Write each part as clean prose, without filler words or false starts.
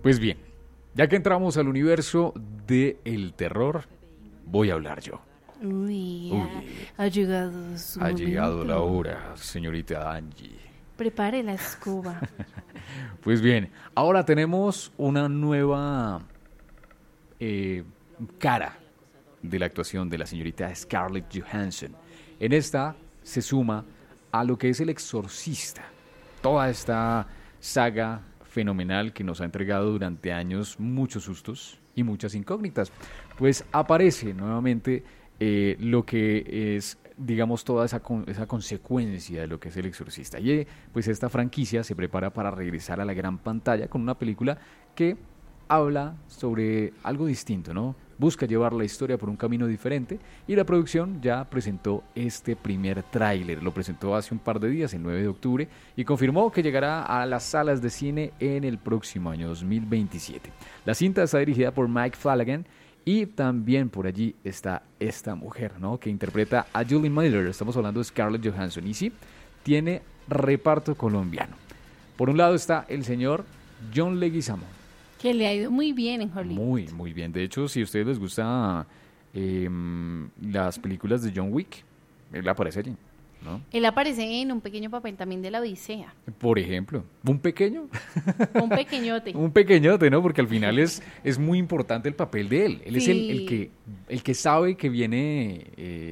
Pues bien, ya que entramos al universo del terror, voy a hablar yo. Uy, Uy, ha llegado su ha llegado la momento. hora, señorita Angie. Prepare la escoba. Pues bien, ahora tenemos una nueva eh, cara de la actuación de la señorita Scarlett Johansson. En esta se suma a lo que es El Exorcista, toda esta saga fenomenal que nos ha entregado durante años muchos sustos y muchas incógnitas. Pues aparece nuevamente lo que es, digamos, toda esa consecuencia de lo que es El Exorcista. Y pues esta franquicia se prepara para regresar a la gran pantalla con una película que habla sobre algo distinto, ¿no? Busca llevar la historia por un camino diferente y la producción ya presentó este primer tráiler. Lo presentó hace un par de días, el 9 de octubre, y confirmó que llegará a las salas de cine en el próximo año 2027. La cinta está dirigida por Mike Flanagan y también por allí está esta mujer, ¿no? Que interpreta a Julie Miller. Estamos hablando de Scarlett Johansson y sí, tiene reparto colombiano. Por un lado está el señor John Leguizamo. Que le ha ido muy bien en Hollywood. Muy, muy bien. De hecho, si a ustedes les gustan las películas de John Wick, él aparece allí, ¿no? Él aparece en un pequeño papel también de la Odisea. Por ejemplo, un pequeño, Un pequeñote. un pequeñote, ¿no? Porque al final es muy importante el papel de él. Él es Sí. el que sabe que viene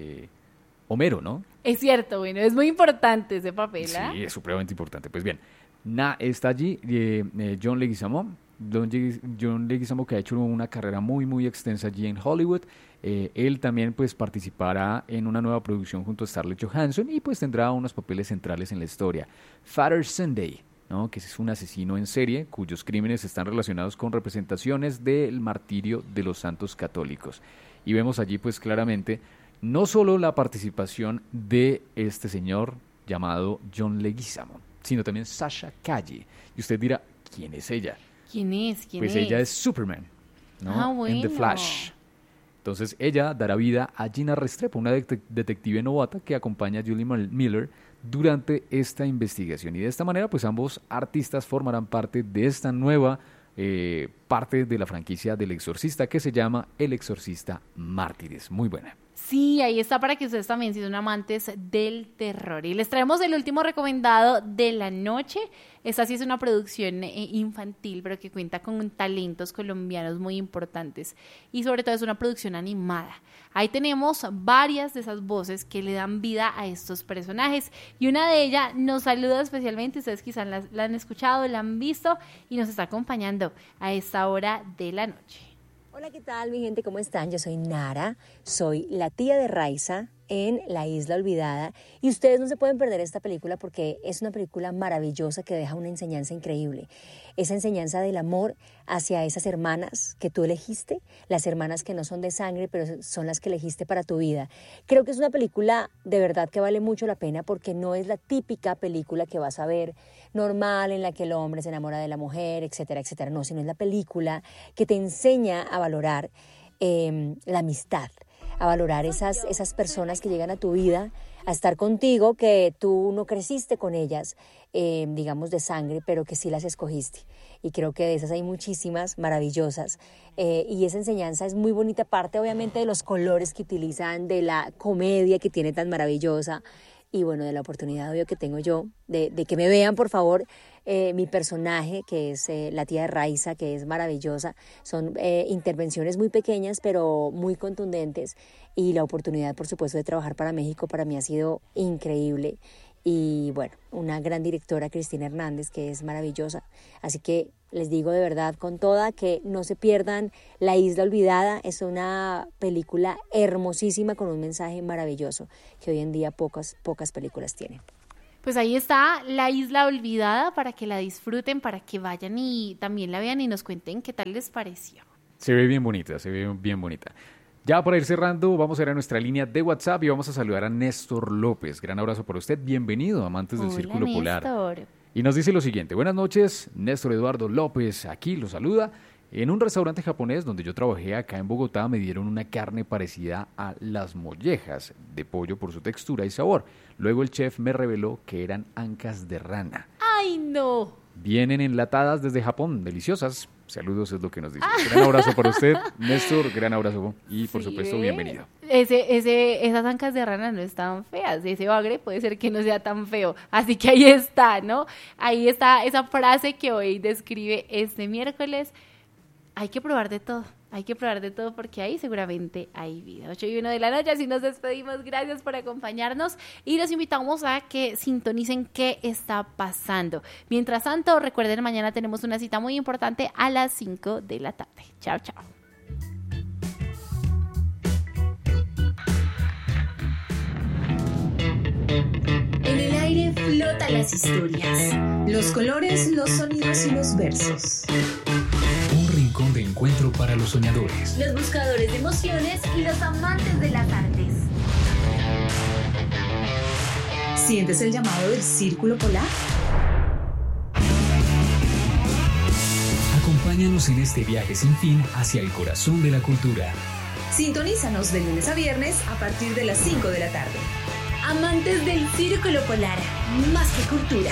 Homero, ¿no? Es cierto, bueno, es muy importante ese papel, ¿ah? Sí, es supremamente importante. Pues bien, está allí John Leguizamo. John Leguizamo, que ha hecho una carrera muy muy extensa allí en Hollywood. Él también pues participará en una nueva producción junto a Scarlett Johansson y pues tendrá unos papeles centrales en la historia. Father Sunday, ¿no? Que es un asesino en serie cuyos crímenes están relacionados con representaciones del martirio de los santos católicos. Y vemos allí pues claramente no solo la participación de este señor llamado John Leguizamo, sino también Sasha Calle. Y usted dirá, ¿quién es ella? ¿Quién es? ¿Quién Pues es? ella es Superman, ¿no? Ah, En The bueno. Flash. Entonces ella dará vida a Gina Restrepo, una detective novata que acompaña a Julie Miller durante esta investigación. Y de esta manera, pues ambos artistas formarán parte de esta nueva parte de la franquicia del Exorcista que se llama El Exorcista Mártires. Muy buena. Sí, ahí está para que ustedes también si son amantes del terror. Y les traemos el último recomendado de la noche. Esta sí es una producción infantil, pero que cuenta con talentos colombianos muy importantes. Y sobre todo es una producción animada. Ahí tenemos varias de esas voces que le dan vida a estos personajes. Y una de ellas nos saluda especialmente. Ustedes quizás la han escuchado, la han visto y nos está acompañando a esta hora de la noche. Hola, ¿qué tal, mi gente? ¿Cómo están? Yo soy Nara, soy la tía de Raiza en La Isla Olvidada y ustedes no se pueden perder esta película porque es una película maravillosa que deja una enseñanza increíble. Esa enseñanza del amor hacia esas hermanas que tú elegiste, las hermanas que no son de sangre, pero son las que elegiste para tu vida. Creo que es una película de verdad que vale mucho la pena porque no es la típica película que vas a ver normal en la que el hombre se enamora de la mujer, etcétera, etcétera. No, sino es la película que te enseña a valorar la amistad, a valorar esas personas que llegan a tu vida, a estar contigo, que tú no creciste con ellas, digamos de sangre, pero que sí las escogiste. Y creo que de esas hay muchísimas maravillosas. Y esa enseñanza es muy bonita, parte obviamente de los colores que utilizan, de la comedia que tiene tan maravillosa. Y bueno, de la oportunidad obvio que tengo yo de que me vean, por favor, mi personaje, que es la tía de Raiza, que es maravillosa. Son intervenciones muy pequeñas, pero muy contundentes. Y la oportunidad, por supuesto, de trabajar para México para mí ha sido increíble. Y bueno, una gran directora, Cristina Hernández, que es maravillosa. Así que les digo de verdad con toda que no se pierdan La Isla Olvidada. Es una película hermosísima con un mensaje maravilloso que hoy en día pocas películas tienen. Pues ahí está La Isla Olvidada para que la disfruten, para que vayan y también la vean y nos cuenten qué tal les pareció. Se ve bien bonita, se ve bien bonita. Ya para ir cerrando, vamos a ir a nuestra línea de WhatsApp y vamos a saludar a Néstor López. Gran abrazo para usted, bienvenido, amantes del Hola, Círculo Polar. Néstor. Y nos dice lo siguiente: buenas noches, Néstor Eduardo López, aquí lo saluda. En un restaurante japonés donde yo trabajé acá en Bogotá me dieron una carne parecida a las mollejas de pollo por su textura y sabor. Luego el chef me reveló que eran ancas de rana. ¡Ay, no! Vienen enlatadas desde Japón, deliciosas. Saludos es lo que nos dice. Gran abrazo para usted, Néstor, gran abrazo y por supuesto bienvenido. Esas ancas de rana no están feas, ese bagre puede ser que no sea tan feo, así que ahí está, ¿no? Ahí está esa frase que hoy describe este miércoles. Hay que probar de todo porque ahí seguramente hay vida. 8:01 de la noche, así nos despedimos, gracias por acompañarnos y los invitamos a que sintonicen qué está pasando. Mientras tanto, recuerden, mañana tenemos una cita muy importante a las 5 de la tarde. Chao, chao. En el aire flotan las historias, los colores, los sonidos y los versos. De encuentro para los soñadores, los buscadores de emociones y los amantes de las artes. ¿Sientes el llamado del círculo polar? Acompáñanos en este viaje sin fin hacia el corazón de la cultura. Sintonízanos de lunes a viernes a partir de las 5 de la tarde. Amantes del círculo polar, más que cultura.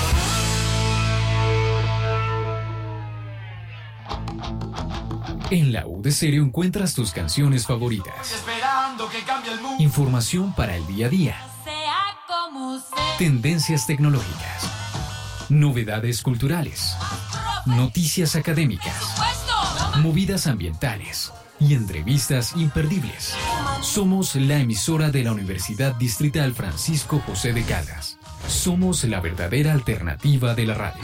En la U de Stereo encuentras tus canciones favoritas. Información para el día a día. Tendencias tecnológicas. Novedades culturales. Noticias académicas. Movidas ambientales. Y entrevistas imperdibles. Somos la emisora de la Universidad Distrital Francisco José de Caldas. Somos la verdadera alternativa de la radio.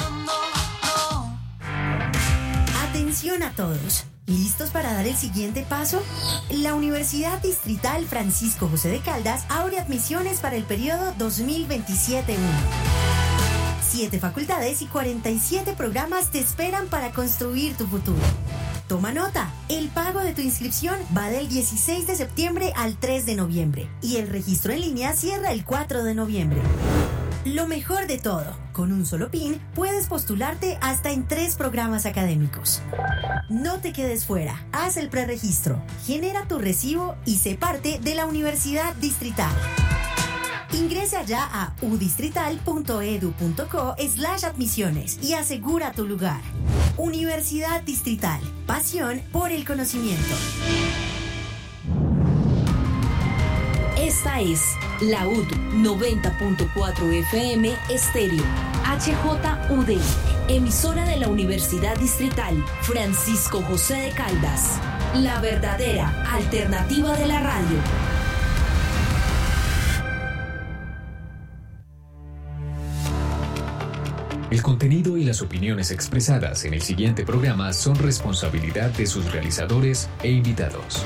Atención a todos. ¿Listos para dar el siguiente paso? La Universidad Distrital Francisco José de Caldas abre admisiones para el periodo 2027-1. 7 facultades y 47 programas te esperan para construir tu futuro. Toma nota, el pago de tu inscripción va del 16 de septiembre al 3 de noviembre y el registro en línea cierra el 4 de noviembre. Lo mejor de todo, con un solo PIN puedes postularte hasta en 3 programas académicos. No te quedes fuera, haz el preregistro, genera tu recibo y sé parte de la Universidad Distrital. Ingresa ya a udistrital.edu.co/admisiones y asegura tu lugar. Universidad Distrital, pasión por el conocimiento. Esta es la UD 90.4 FM Estéreo, HJUD, emisora de la Universidad Distrital Francisco José de Caldas, la verdadera alternativa de la radio. El contenido y las opiniones expresadas en el siguiente programa son responsabilidad de sus realizadores e invitados.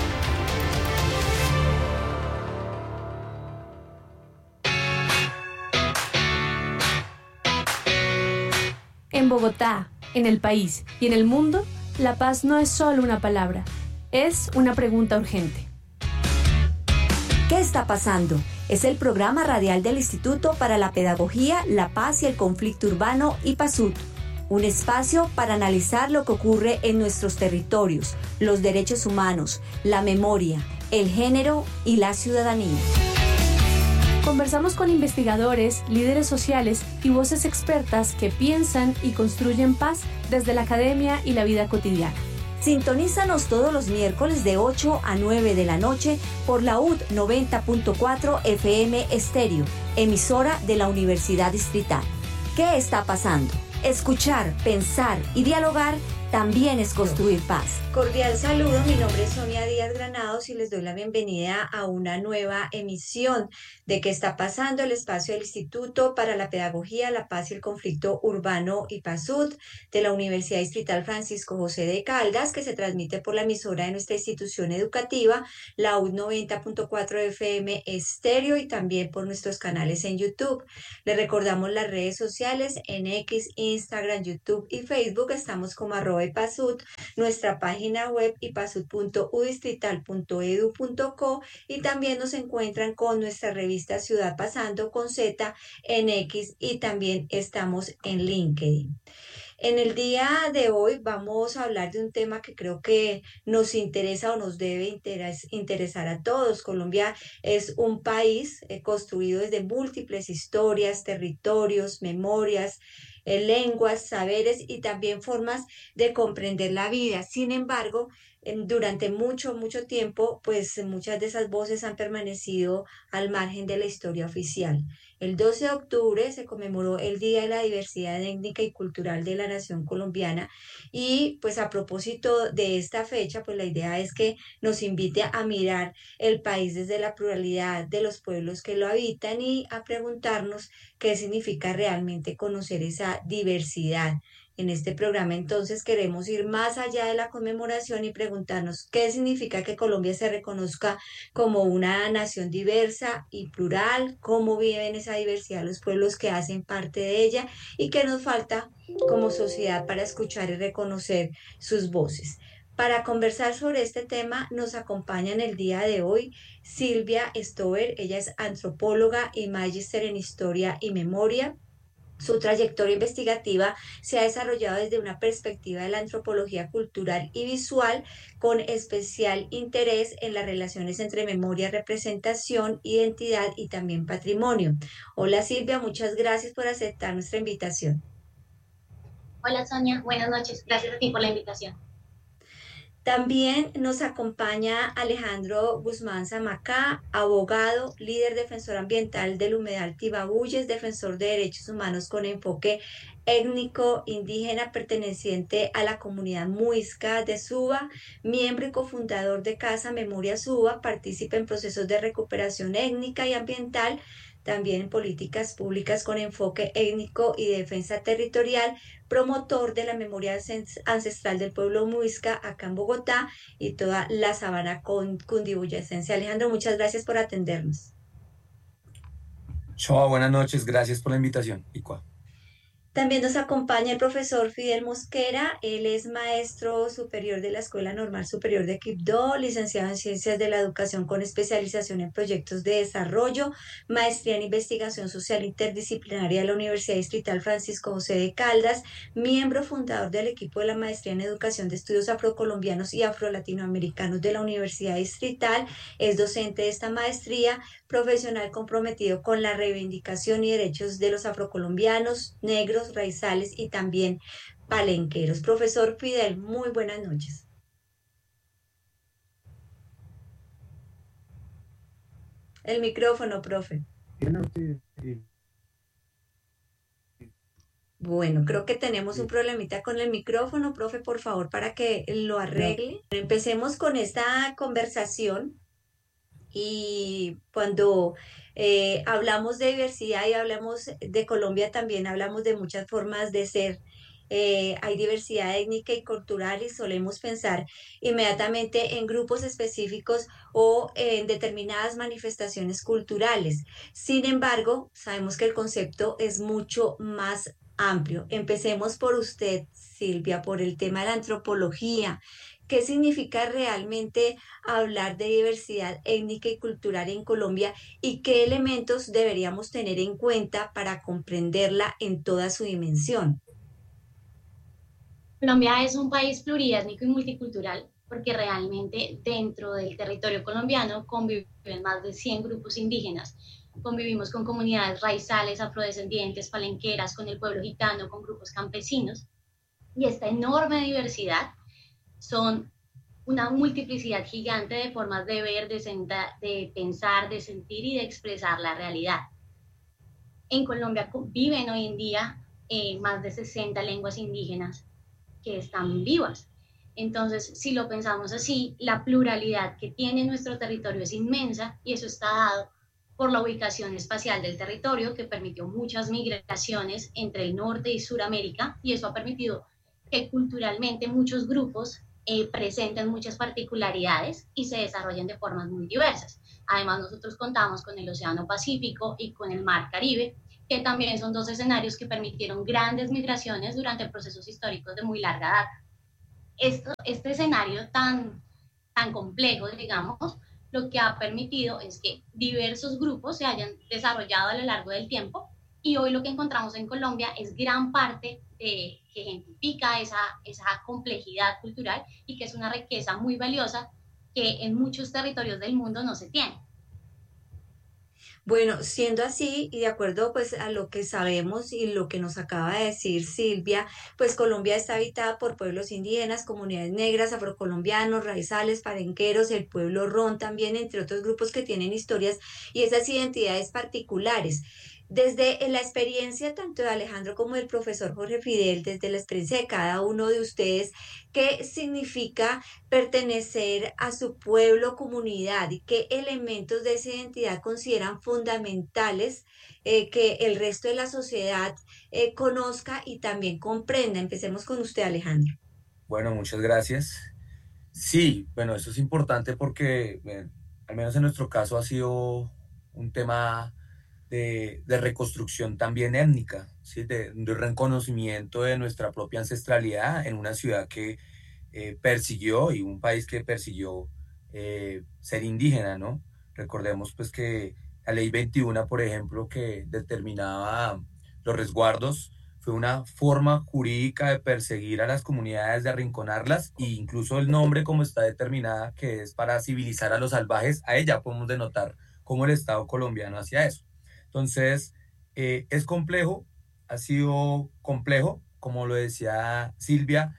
En Bogotá, en el país y en el mundo, la paz no es solo una palabra, es una pregunta urgente. ¿Qué está pasando? Es el programa radial del Instituto para la Pedagogía, la Paz y el Conflicto Urbano, IPASUT, un espacio para analizar lo que ocurre en nuestros territorios, los derechos humanos, la memoria, el género y la ciudadanía. Conversamos con investigadores, líderes sociales y voces expertas que piensan y construyen paz desde la academia y la vida cotidiana. Sintonízanos todos los miércoles de 8 a 9 de la noche por la UD 90.4 FM Estéreo, emisora de la Universidad Distrital. ¿Qué está pasando? Escuchar, pensar y dialogar también es construir paz. Cordial saludo, mi nombre es Sonia Díaz Granados y les doy la bienvenida a una nueva emisión de ¿Qué está pasando? El espacio del Instituto para la Pedagogía, la Paz y el Conflicto Urbano IPASUT de la Universidad Distrital Francisco José de Caldas, que se transmite por la emisora de nuestra institución educativa, la UD 90.4 FM Estéreo, y también por nuestros canales en YouTube. Les recordamos las redes sociales en X, Instagram, YouTube y Facebook. Estamos como @IPASUT, nuestra página web ipasut.udistrital.edu.co, y también nos encuentran con nuestra revista Ciudad Pasando con Z en X, y también estamos en LinkedIn. En el día de hoy vamos a hablar de un tema que creo que nos interesa o nos debe interesar a todos. Colombia es un país construido desde múltiples historias, territorios, memorias, lenguas, saberes y también formas de comprender la vida. Sin embargo, durante mucho tiempo, pues muchas de esas voces han permanecido al margen de la historia oficial. El 12 de octubre se conmemoró el Día de la Diversidad Étnica y Cultural de la Nación Colombiana y pues a propósito de esta fecha, pues la idea es que nos invite a mirar el país desde la pluralidad de los pueblos que lo habitan y a preguntarnos qué significa realmente conocer esa diversidad. En este programa entonces queremos ir más allá de la conmemoración y preguntarnos qué significa que Colombia se reconozca como una nación diversa y plural, cómo viven esa diversidad los pueblos que hacen parte de ella y qué nos falta como sociedad para escuchar y reconocer sus voces. Para conversar sobre este tema nos acompaña en el día de hoy Silvia Stover. Ella es antropóloga y magíster en historia y memoria. Su trayectoria investigativa se ha desarrollado desde una perspectiva de la antropología cultural y visual, con especial interés en las relaciones entre memoria, representación, identidad y también patrimonio. Hola Silvia, muchas gracias por aceptar nuestra invitación. Hola Sonia, buenas noches. Gracias a ti por la invitación. También nos acompaña Alejandro Guzmán Zamacá, abogado, líder defensor ambiental del humedal Tibabuyes, defensor de derechos humanos con enfoque étnico indígena perteneciente a la comunidad muisca de Suba, miembro y cofundador de Casa Memoria Suba, participa en procesos de recuperación étnica y ambiental, también en políticas públicas con enfoque étnico y defensa territorial, promotor de la memoria ancestral del pueblo muisca acá en Bogotá y toda la sabana cundiboyacense. Alejandro, muchas gracias por atendernos. Shoa, buenas noches, gracias por la invitación. También nos acompaña el profesor Fidel Mosquera. Él es maestro superior de la Escuela Normal Superior de Quibdó, licenciado en Ciencias de la Educación con especialización en proyectos de desarrollo, maestría en Investigación Social Interdisciplinaria de la Universidad Distrital Francisco José de Caldas, miembro fundador del equipo de la Maestría en Educación de Estudios Afrocolombianos y Afrolatinoamericanos de la Universidad Distrital. Es docente de esta maestría, profesional comprometido con la reivindicación y derechos de los afrocolombianos, negros, raizales y también palenqueros. Profesor Fidel, muy buenas noches. El micrófono, profe. Bueno, creo que tenemos un problemita con el micrófono, profe, por favor, para que lo arregle. Empecemos con esta conversación. Y cuando hablamos de diversidad y hablamos de Colombia, también hablamos de muchas formas de ser. Hay diversidad étnica y cultural y solemos pensar inmediatamente en grupos específicos o en determinadas manifestaciones culturales. Sin embargo, sabemos que el concepto es mucho más amplio. Empecemos por usted, Silvia, por el tema de la antropología. ¿Qué significa realmente hablar de diversidad étnica y cultural en Colombia y qué elementos deberíamos tener en cuenta para comprenderla en toda su dimensión? Colombia es un país pluriétnico y multicultural porque realmente dentro del territorio colombiano conviven más de 100 grupos indígenas. Convivimos con comunidades raizales, afrodescendientes, palenqueras, con el pueblo gitano, con grupos campesinos. Y esta enorme diversidad son una multiplicidad gigante de formas de ver, de pensar, de sentir y de expresar la realidad. En Colombia viven hoy en día más de 60 lenguas indígenas que están vivas. Entonces, si lo pensamos así, la pluralidad que tiene nuestro territorio es inmensa y eso está dado por la ubicación espacial del territorio que permitió muchas migraciones entre el norte y Suramérica y eso ha permitido que culturalmente muchos grupos presenten muchas particularidades y se desarrollen de formas muy diversas. Además, nosotros contamos con el Océano Pacífico y con el Mar Caribe, que también son dos escenarios que permitieron grandes migraciones durante procesos históricos de muy larga data. Este escenario tan complejo, digamos, lo que ha permitido es que diversos grupos se hayan desarrollado a lo largo del tiempo Y hoy lo que encontramos en Colombia es gran parte que ejemplifica esa complejidad cultural y que es una riqueza muy valiosa que en muchos territorios del mundo no se tiene. Bueno, siendo así y de acuerdo pues a lo que sabemos y lo que nos acaba de decir Silvia, pues Colombia está habitada por pueblos indígenas, comunidades negras, afrocolombianos, raizales, palenqueros, el pueblo ron también, entre otros grupos que tienen historias y esas identidades particulares. Desde la experiencia tanto de Alejandro como del profesor Jorge Fidel, desde la experiencia de cada uno de ustedes, ¿qué significa pertenecer a su pueblo, comunidad y qué elementos de esa identidad consideran fundamentales que el resto de la sociedad conozca y también comprenda? Empecemos con usted, Alejandro. Bueno, muchas gracias. Sí, bueno, eso es importante porque, al menos en nuestro caso, ha sido un tema de reconstrucción también étnica, ¿sí? De reconocimiento de nuestra propia ancestralidad en una ciudad que persiguió y un país que persiguió ser indígena, ¿no? Recordemos pues que la ley 21, por ejemplo, que determinaba los resguardos, fue una forma jurídica de perseguir a las comunidades, de arrinconarlas, e incluso el nombre como está determinada, que es para civilizar a los salvajes, a ella podemos denotar cómo el Estado colombiano hacía eso. Entonces, es complejo, ha sido complejo, como lo decía Silvia,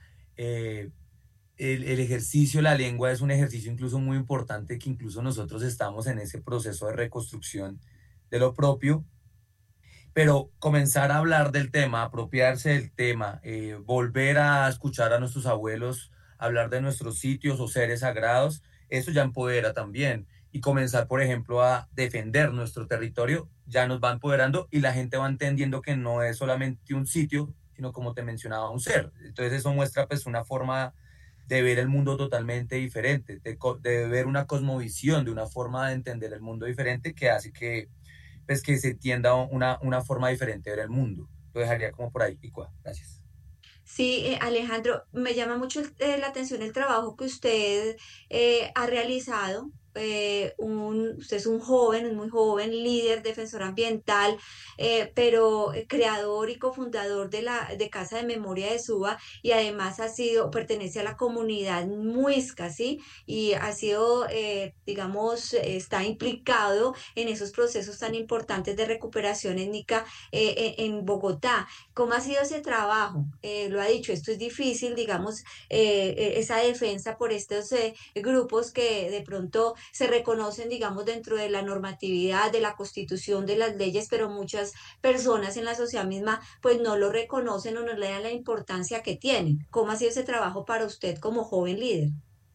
el ejercicio de la lengua es un ejercicio incluso muy importante, que incluso nosotros estamos en ese proceso de reconstrucción de lo propio, pero comenzar a hablar del tema, apropiarse del tema, volver a escuchar a nuestros abuelos, hablar de nuestros sitios o seres sagrados, eso ya empodera también. Y comenzar, por ejemplo, a defender nuestro territorio, ya nos va empoderando y la gente va entendiendo que no es solamente un sitio, sino como te mencionaba, un ser. Entonces eso muestra pues una forma de ver el mundo totalmente diferente, de ver una cosmovisión, de una forma de entender el mundo diferente que hace que, pues, que se tienda una forma diferente de ver el mundo. Lo dejaría como por ahí, Icua. Gracias. Sí, Alejandro, me llama mucho la atención el trabajo que usted ha realizado. Usted es un joven, es muy joven, líder, defensor ambiental, pero creador y cofundador de Casa de Memoria de Suba y además pertenece a la comunidad muisca, ¿sí? Y ha sido, digamos, está implicado en esos procesos tan importantes de recuperación étnica en Bogotá. ¿Cómo ha sido ese trabajo? Lo ha dicho, esto es difícil, digamos, esa defensa por estos grupos que de pronto se reconocen, digamos, dentro de la normatividad, de la constitución, de las leyes, pero muchas personas en la sociedad misma pues no lo reconocen o no le dan la importancia que tienen. ¿Cómo ha sido ese trabajo para usted como joven líder?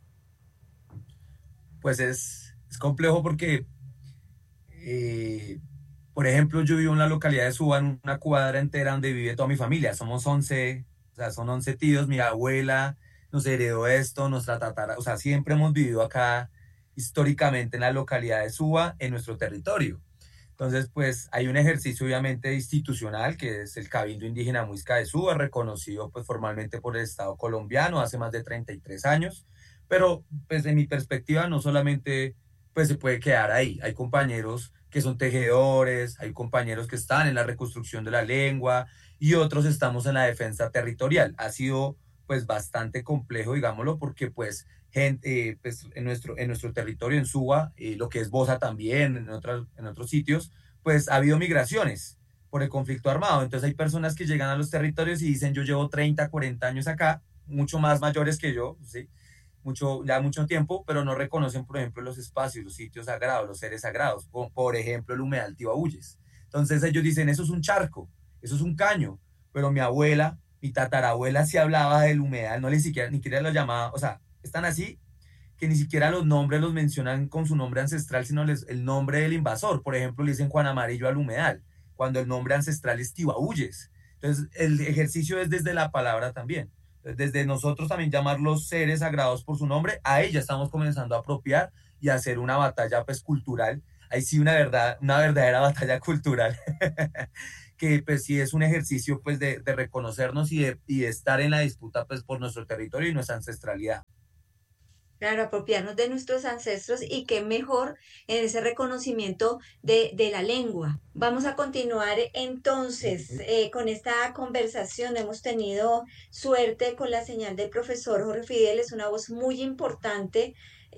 Pues es complejo porque, por ejemplo, yo vivo en la localidad de Suba, en una cuadra entera donde vive toda mi familia. Somos 11, o sea, son 11 tíos, mi abuela nos heredó esto, nuestra tatara, o sea, siempre hemos vivido acá históricamente en la localidad de Suba, en nuestro territorio. Entonces, pues hay un ejercicio obviamente institucional que es el Cabildo Indígena Muisca de Suba, reconocido pues formalmente por el Estado colombiano hace más de 33 años, pero pues de mi perspectiva no solamente pues se puede quedar ahí, hay compañeros que son tejedores, hay compañeros que están en la reconstrucción de la lengua y otros estamos en la defensa territorial. Ha sido pues bastante complejo, digámoslo, porque pues gente, pues en nuestro territorio, en Suba, lo que es Bosa también, en otros sitios, pues ha habido migraciones por el conflicto armado. Entonces hay personas que llegan a los territorios y dicen, yo llevo 30, 40 años acá, mucho más mayores que yo, ¿sí? Mucho tiempo, pero no reconocen, por ejemplo, los espacios, los sitios sagrados, los seres sagrados, por ejemplo, el humedal Tibauyes. Entonces ellos dicen, eso es un charco, eso es un caño, pero mi abuela, mi tatarabuela sí hablaba del humedal, no ni siquiera lo llamaba, o sea, están así que ni siquiera los nombres los mencionan con su nombre ancestral, sino el nombre del invasor. Por ejemplo, le dicen Juan Amarillo al humedal, cuando el nombre ancestral es Tibauyes. Entonces, el ejercicio es desde la palabra también. Desde nosotros también llamar los seres sagrados por su nombre, a ella estamos comenzando a apropiar y a hacer una batalla pues cultural. Ahí sí una verdadera batalla cultural, que pues sí es un ejercicio pues de reconocernos y de estar en la disputa pues por nuestro territorio y nuestra ancestralidad. Claro, apropiarnos de nuestros ancestros y qué mejor en ese reconocimiento de la lengua. Vamos a continuar entonces con esta conversación. Hemos tenido suerte con la señal del profesor Jorge Fidel, es una voz muy importante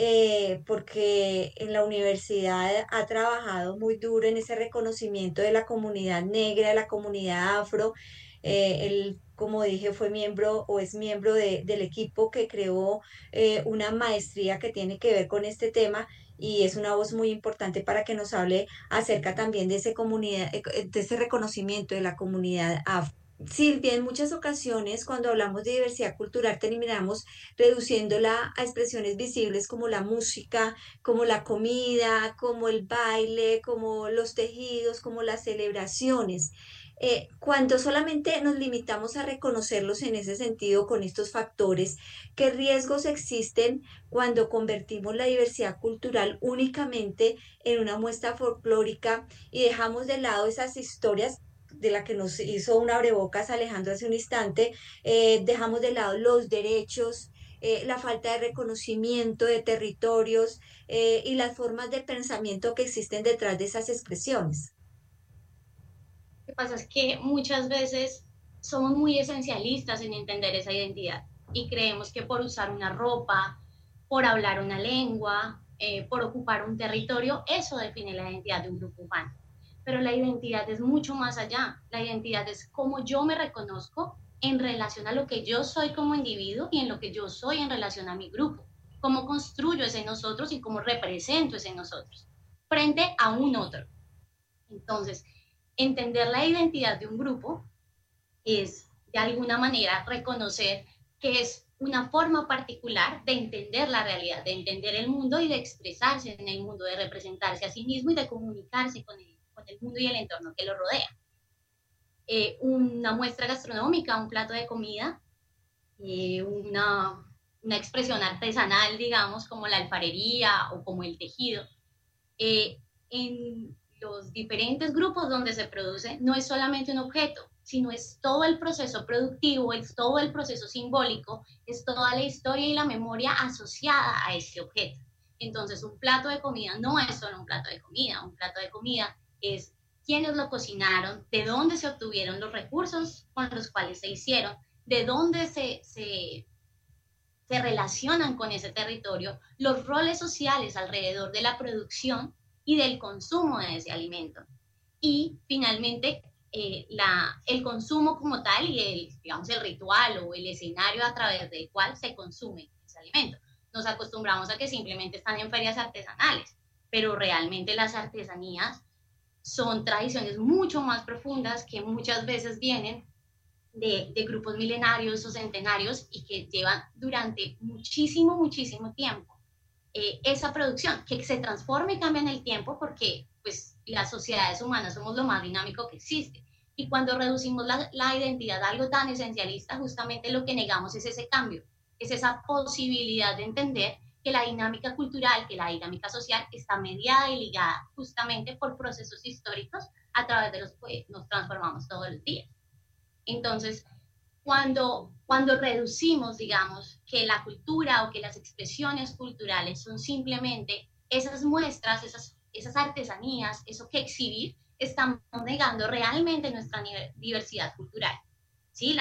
porque en la universidad ha trabajado muy duro en ese reconocimiento de la comunidad negra, de la comunidad afro. Él, como dije, fue miembro o es miembro del equipo que creó una maestría que tiene que ver con este tema y es una voz muy importante para que nos hable acerca también de ese comunidad, de ese reconocimiento de la comunidad afro. Silvia, en muchas ocasiones cuando hablamos de diversidad cultural terminamos reduciéndola a expresiones visibles como la música, como la comida, como el baile, como los tejidos, como las celebraciones. Cuando solamente nos limitamos a reconocerlos en ese sentido con estos factores, ¿qué riesgos existen cuando convertimos la diversidad cultural únicamente en una muestra folclórica y dejamos de lado esas historias de la que nos hizo un abrebocas Alejandro hace un instante, dejamos de lado los derechos, la falta de reconocimiento de territorios y las formas de pensamiento que existen detrás de esas expresiones? Lo que pasa es que muchas veces somos muy esencialistas en entender esa identidad y creemos que por usar una ropa, por hablar una lengua, por ocupar un territorio, eso define la identidad de un grupo humano. Pero la identidad es mucho más allá. La identidad es cómo yo me reconozco en relación a lo que yo soy como individuo y en lo que yo soy en relación a mi grupo. Cómo construyo ese nosotros y cómo represento ese nosotros frente a un otro. Entonces, entender la identidad de un grupo es, de alguna manera, reconocer que es una forma particular de entender la realidad, de entender el mundo y de expresarse en el mundo, de representarse a sí mismo y de comunicarse con el mundo y el entorno que lo rodea. Una muestra gastronómica, un plato de comida, una expresión artesanal, digamos, como la alfarería o como el tejido. En los diferentes grupos donde se produce, no es solamente un objeto, sino es todo el proceso productivo, es todo el proceso simbólico, es toda la historia y la memoria asociada a ese objeto. Entonces, un plato de comida no es solo un plato de comida, un plato de comida es quiénes lo cocinaron, de dónde se obtuvieron los recursos con los cuales se hicieron, de dónde se relacionan con ese territorio, los roles sociales alrededor de la producción y del consumo de ese alimento. Y finalmente, el consumo como tal y digamos, el ritual o el escenario a través del cual se consume ese alimento. Nos acostumbramos a que simplemente están en ferias artesanales, pero realmente las artesanías son tradiciones mucho más profundas que muchas veces vienen de grupos milenarios o centenarios y que llevan durante muchísimo, muchísimo tiempo esa producción, que se transforma y cambia en el tiempo porque pues, las sociedades humanas somos lo más dinámico que existe. Y cuando reducimos la identidad a algo tan esencialista, justamente lo que negamos es ese cambio, es esa posibilidad de entender que la dinámica cultural, que la dinámica social está mediada y ligada justamente por procesos históricos a través de los que nos transformamos todos los días. Entonces, cuando reducimos, digamos, que la cultura o que las expresiones culturales son simplemente esas muestras, esas artesanías, eso que exhibir, estamos negando realmente nuestra diversidad cultural. ¿Sí?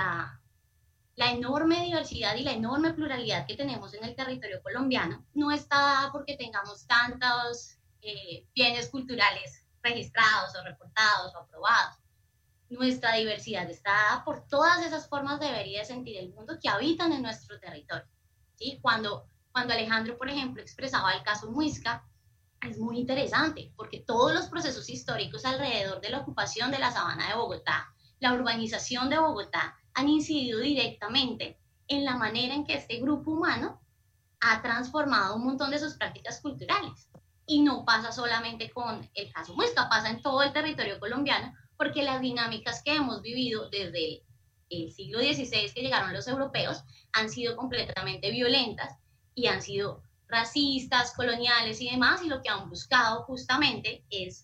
La enorme diversidad y la enorme pluralidad que tenemos en el territorio colombiano no está dada porque tengamos tantos bienes culturales registrados o reportados o aprobados. Nuestra diversidad está dada por todas esas formas de ver y de sentir el mundo que habitan en nuestro territorio. ¿Sí? Cuando Alejandro, por ejemplo, expresaba el caso Muisca, es muy interesante porque todos los procesos históricos alrededor de la ocupación de la sabana de Bogotá, la urbanización de Bogotá, han incidido directamente en la manera en que este grupo humano ha transformado un montón de sus prácticas culturales. Y no pasa solamente con el caso Muisca, pasa en todo el territorio colombiano, porque las dinámicas que hemos vivido desde el siglo XVI que llegaron los europeos han sido completamente violentas y han sido racistas, coloniales y demás, y lo que han buscado justamente es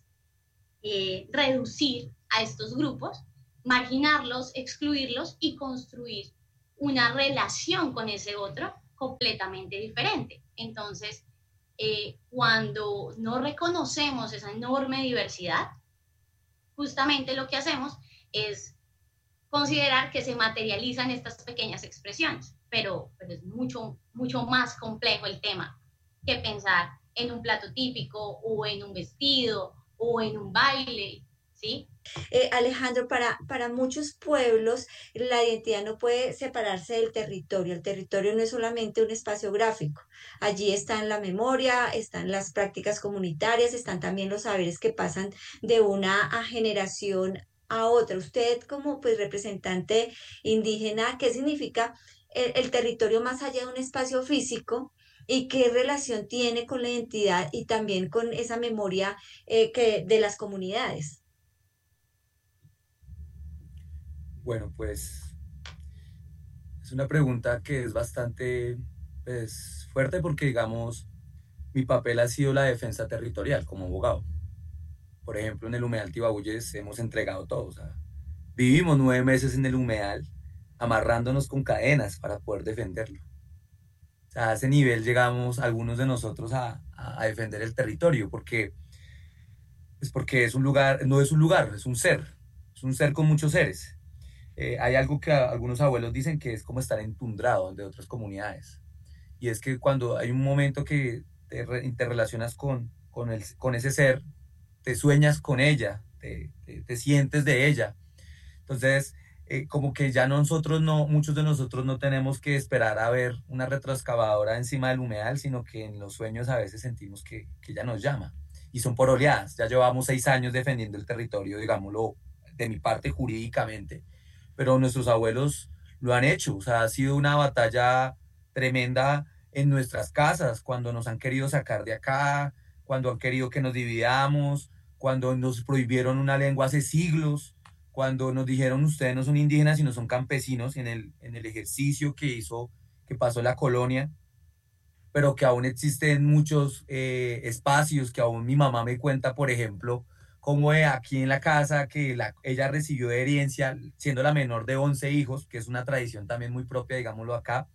reducir a estos grupos, marginarlos, excluirlos y construir una relación con ese otro completamente diferente. Entonces, cuando no reconocemos esa enorme diversidad, justamente lo que hacemos es considerar que se materializan estas pequeñas expresiones, pero es mucho, mucho más complejo el tema que pensar en un plato típico o en un vestido o en un baile, ¿sí? Alejandro, para muchos pueblos la identidad no puede separarse del territorio. El territorio no es solamente un espacio gráfico. Allí están la memoria, están las prácticas comunitarias, están también los saberes que pasan de una generación a otra. Usted como pues representante indígena, ¿qué significa el territorio más allá de un espacio físico? ¿Y qué relación tiene con la identidad y también con esa memoria de las comunidades? Bueno, pues es una pregunta que es bastante pues, fuerte porque, digamos, mi papel ha sido la defensa territorial como abogado. Por ejemplo, en el humedal Tibabuyes hemos entregado todo. O sea, vivimos 9 meses en el humedal amarrándonos con cadenas para poder defenderlo. O sea, a ese nivel llegamos algunos de nosotros a defender el territorio porque es un lugar, no es un lugar, es un ser con muchos seres. Hay algo que algunos abuelos dicen que es como estar entundrado de otras comunidades. Y es que cuando hay un momento que te relacionas con ese ser, te sueñas con ella, te sientes de ella. Entonces, como que ya muchos de nosotros no tenemos que esperar a ver una retroexcavadora encima del humedal, sino que en los sueños a veces sentimos que ella nos llama. Y son por oleadas. Ya llevamos 6 años defendiendo el territorio, digámoslo, de mi parte jurídicamente. Pero nuestros abuelos lo han hecho. O sea, ha sido una batalla tremenda en nuestras casas, cuando nos han querido sacar de acá, cuando han querido que nos dividamos, cuando nos prohibieron una lengua hace siglos, cuando nos dijeron ustedes no son indígenas sino son campesinos en el ejercicio que pasó la colonia, pero que aún existen muchos espacios que aún mi mamá me cuenta, por ejemplo, como aquí en la casa que ella recibió de herencia, siendo la menor de 11 hijos, que es una tradición también muy propia, digámoslo acá.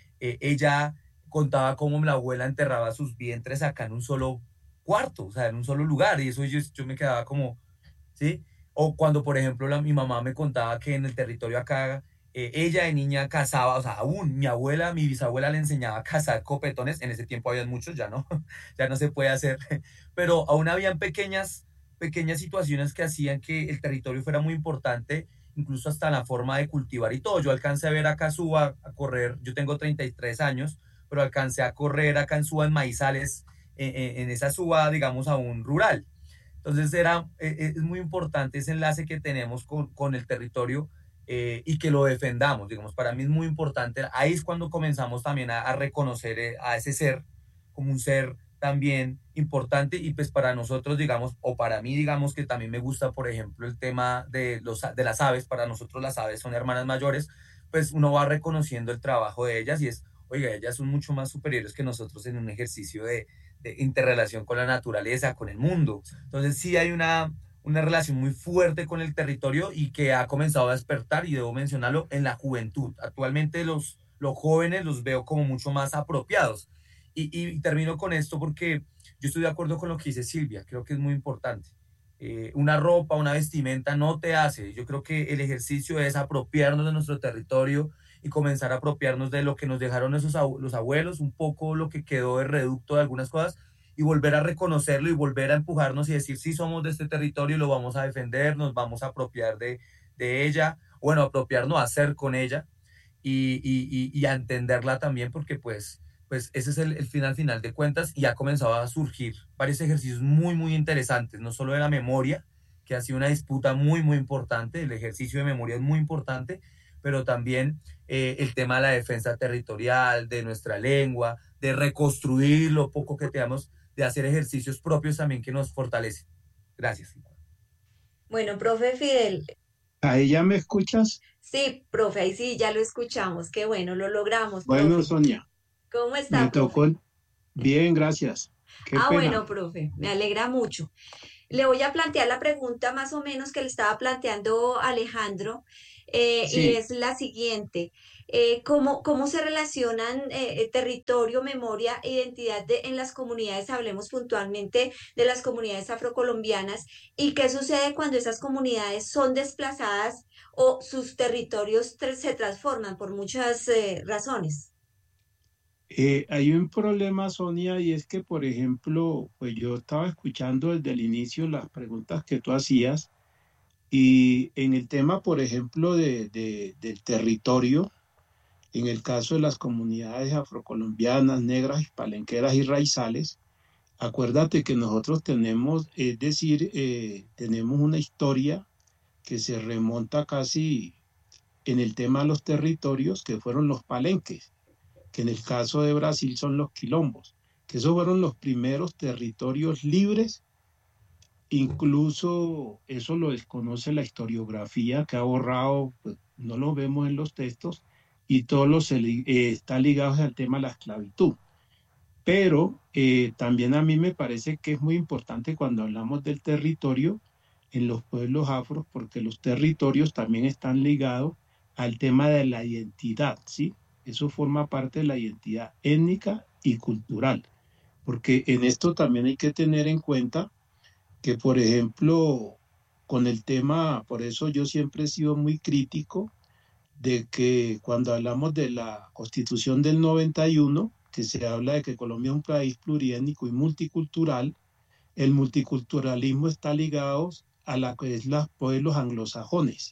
Ella contaba cómo la abuela enterraba sus vientres acá en un solo cuarto, o sea, en un solo lugar, y eso yo me quedaba como, ¿sí? O cuando, por ejemplo, mi mamá me contaba que en el territorio acá, ella de niña cazaba, o sea, aún mi bisabuela le enseñaba a cazar copetones, en ese tiempo habían muchos, ya no se puede hacer, pero aún habían pequeñas situaciones que hacían que el territorio fuera muy importante, incluso hasta la forma de cultivar y todo. Yo alcancé a ver acá Suba a correr, yo tengo 33 años, pero alcancé a correr acá en Suba en maizales, en esa Suba, digamos, aún rural. Entonces es muy importante ese enlace que tenemos con el territorio y que lo defendamos, digamos, para mí es muy importante. Ahí es cuando comenzamos también a reconocer a ese ser como un ser también importante y pues para nosotros, digamos, o para mí, digamos, que también me gusta, por ejemplo, el tema de las aves. Para nosotros las aves son hermanas mayores, pues uno va reconociendo el trabajo de ellas y oiga, ellas son mucho más superiores que nosotros en un ejercicio de interrelación con la naturaleza, con el mundo. Entonces sí hay una relación muy fuerte con el territorio y que ha comenzado a despertar, y debo mencionarlo, en la juventud. Actualmente los jóvenes los veo como mucho más apropiados. Y termino con esto porque yo estoy de acuerdo con lo que dice Silvia, creo que es muy importante. Una ropa, una vestimenta no te hace. Yo creo que el ejercicio es apropiarnos de nuestro territorio y comenzar a apropiarnos de lo que nos dejaron los abuelos, un poco lo que quedó de reducto de algunas cosas, y volver a reconocerlo y volver a empujarnos y decir, sí, somos de este territorio y lo vamos a defender, nos vamos a apropiar de ella, bueno, apropiarnos, hacer con ella y a entenderla también, porque pues ese es el final de cuentas, y ha comenzado a surgir varios ejercicios muy, muy interesantes, no solo de la memoria, que ha sido una disputa muy, muy importante, el ejercicio de memoria es muy importante, pero también el tema de la defensa territorial, de nuestra lengua, de reconstruir lo poco que tenemos, de hacer ejercicios propios también que nos fortalecen. Gracias. Bueno, profe Fidel. ¿Ahí ya me escuchas? Sí, profe, ahí sí, ya lo escuchamos. Qué bueno, lo logramos. Bueno, profe. Sonia. ¿Cómo está, me tocó. profe? Bien, gracias. Qué pena. Bueno, profe, me alegra mucho. Le voy a plantear la pregunta más o menos que le estaba planteando Alejandro. y Sí, es la siguiente. ¿Cómo se relacionan territorio, memoria e identidad en las comunidades? Hablemos puntualmente de las comunidades afrocolombianas y qué sucede cuando esas comunidades son desplazadas o sus territorios se transforman por muchas razones. hay un problema, Sonia, y es que, por ejemplo, pues yo estaba escuchando desde el inicio las preguntas que tú hacías y en el tema, por ejemplo, del territorio, en el caso de las comunidades afrocolombianas, negras, palenqueras y raizales, acuérdate que nosotros tenemos, es decir, tenemos una historia que se remonta casi en el tema de los territorios, que fueron los palenques, que en el caso de Brasil son los quilombos, que esos fueron los primeros territorios libres. Incluso eso lo desconoce la historiografía, que ha borrado, pues, no lo vemos en los textos, y todo está ligado al tema de la esclavitud. Pero también a mí me parece que es muy importante cuando hablamos del territorio en los pueblos afros, porque los territorios también están ligados al tema de la identidad, ¿sí? Eso forma parte de la identidad étnica y cultural, porque en esto también hay que tener en cuenta que, por ejemplo, con el tema, por eso yo siempre he sido muy crítico de que cuando hablamos de la Constitución del 91, que se habla de que Colombia es un país pluriétnico y multicultural, el multiculturalismo está ligado a la que es los pueblos anglosajones.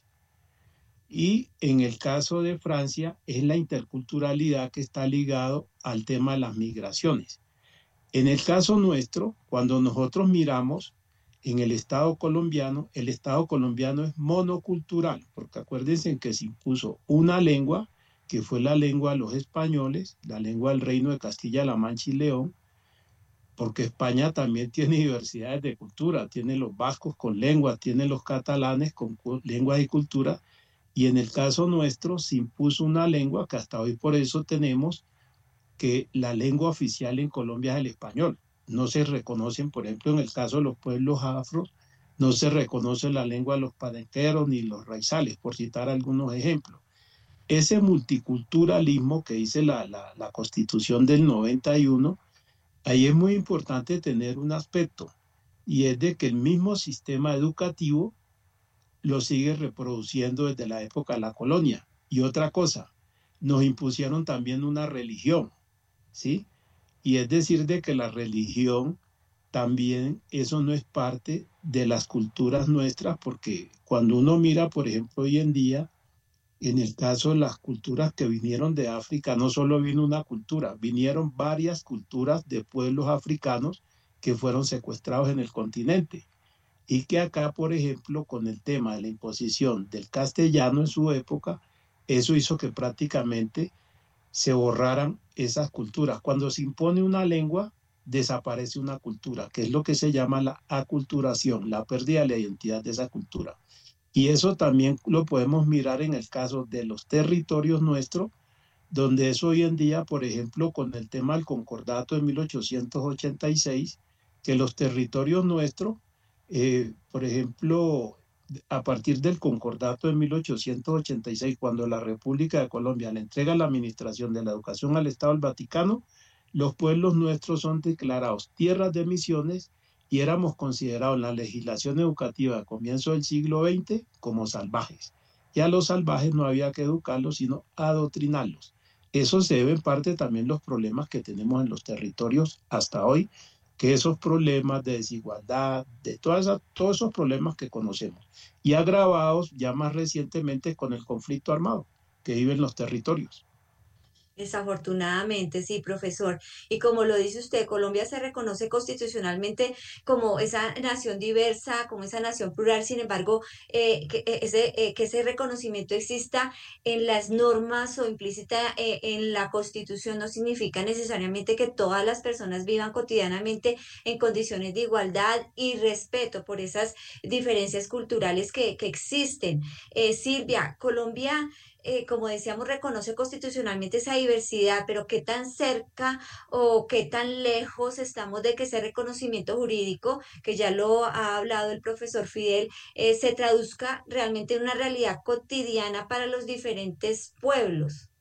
Y en el caso de Francia es la interculturalidad que está ligado al tema de las migraciones. En el caso nuestro, cuando nosotros miramos en el Estado colombiano es monocultural, porque acuérdense que se impuso una lengua, que fue la lengua de los españoles, la lengua del Reino de Castilla-La Mancha y León, porque España también tiene diversidades de cultura, tiene los vascos con lenguas, tiene los catalanes con lenguas y cultura, y en el caso nuestro se impuso una lengua que hasta hoy por eso tenemos que la lengua oficial en Colombia es el español. No se reconocen, por ejemplo, en el caso de los pueblos afros, no se reconoce la lengua de los palenqueros ni los raizales, por citar algunos ejemplos. Ese multiculturalismo que dice la Constitución del 91, ahí es muy importante tener un aspecto, y es de que el mismo sistema educativo lo sigue reproduciendo desde la época de la colonia. Y otra cosa, nos impusieron también una religión, ¿sí? Y es decir, de que la religión también, eso no es parte de las culturas nuestras, porque cuando uno mira, por ejemplo, hoy en día, en el caso de las culturas que vinieron de África, no solo vino una cultura, vinieron varias culturas de pueblos africanos que fueron secuestrados en el continente. Y que acá, por ejemplo, con el tema de la imposición del castellano en su época, eso hizo que prácticamente se borraran esas culturas. Cuando se impone una lengua, desaparece una cultura, que es lo que se llama la aculturación, la pérdida de la identidad de esa cultura. Y eso también lo podemos mirar en el caso de los territorios nuestros, donde es hoy en día, por ejemplo, con el tema del concordato de 1886, que los territorios nuestros, por ejemplo, a partir del concordato de 1886, cuando la República de Colombia le entrega la administración de la educación al Estado del Vaticano, los pueblos nuestros son declarados tierras de misiones y éramos considerados en la legislación educativa a comienzo del siglo XX como salvajes. Y a los salvajes no había que educarlos, sino adoctrinarlos. Eso se debe en parte también a los problemas que tenemos en los territorios hasta hoy, que esos problemas de desigualdad, de todos esos problemas que conocemos, y agravados ya más recientemente con el conflicto armado que viven los territorios. Desafortunadamente, sí, profesor. Y como lo dice usted, Colombia se reconoce constitucionalmente como esa nación diversa, como esa nación plural. Sin embargo, que ese reconocimiento exista en las normas o implícita en la Constitución no significa necesariamente que todas las personas vivan cotidianamente en condiciones de igualdad y respeto por esas diferencias culturales que existen. Silvia, Colombia como decíamos, reconoce constitucionalmente esa diversidad, pero qué tan cerca o qué tan lejos estamos de que ese reconocimiento jurídico, que ya lo ha hablado el profesor Fidel, se traduzca realmente en una realidad cotidiana para los diferentes pueblos.